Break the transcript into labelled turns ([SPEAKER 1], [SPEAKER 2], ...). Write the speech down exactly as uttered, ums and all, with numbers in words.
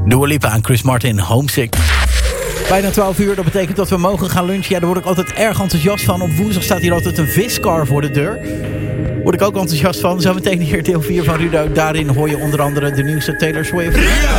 [SPEAKER 1] Dua Lipa aan Chris Martin, Homesick. Bijna twaalf uur, dat betekent dat we mogen gaan lunchen. Ja, daar word ik altijd erg enthousiast van. Op woensdag staat hier altijd een viscar voor de deur. Word ik ook enthousiast van. Zometeen hier deel vier van Rudo. Daarin hoor je onder andere de nieuwste Taylor Swift.